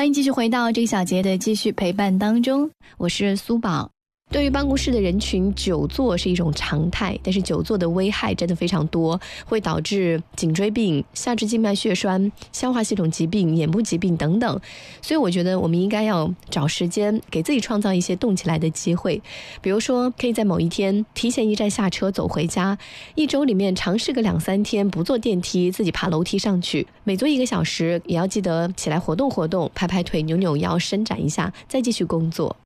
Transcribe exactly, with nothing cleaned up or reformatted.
欢迎继续回到这一小节的继续陪伴当中，我是苏宝。对于办公室的人群，久坐是一种常态，但是久坐的危害真的非常多，会导致颈椎病、下肢静脉血栓、消化系统疾病、眼部疾病等等。所以我觉得我们应该要找时间给自己创造一些动起来的机会，比如说可以在某一天提前一站下车走回家，一周里面尝试个两三天不坐电梯，自己爬楼梯上去，每坐一个小时也要记得起来活动活动，拍拍腿、扭扭腰、伸展一下，再继续工作。